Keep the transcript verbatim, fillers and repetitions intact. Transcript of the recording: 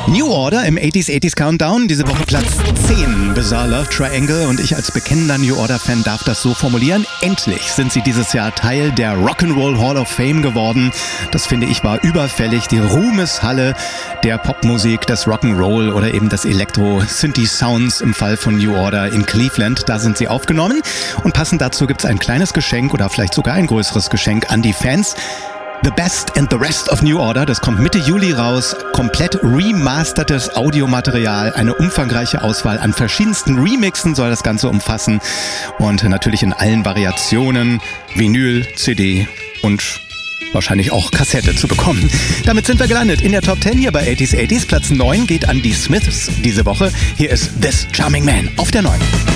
New Order im achtziger achtziger Countdown, diese Woche Platz zehn, Bizarre Love Triangle, und ich als bekennender New Order-Fan darf das so formulieren. Endlich sind sie dieses Jahr Teil der Rock'n'Roll Hall of Fame geworden. Das finde ich war überfällig. Die Ruhmeshalle der Popmusik, des Rock'n'Roll oder eben des Elektro-Synthi-Sounds im Fall von New Order in Cleveland. Da sind sie aufgenommen und passend dazu gibt es ein kleines Geschenk oder vielleicht sogar ein größeres Geschenk an die Fans. The Best and the Rest of New Order, das kommt Mitte Juli raus, komplett remastertes Audiomaterial, eine umfangreiche Auswahl an verschiedensten Remixen soll das Ganze umfassen und natürlich in allen Variationen, Vinyl, C D und wahrscheinlich auch Kassette zu bekommen. Damit sind wir gelandet in der Top zehn hier bei achtziger achtziger. Platz neun geht an die Smiths diese Woche. Hier ist This Charming Man auf der neun.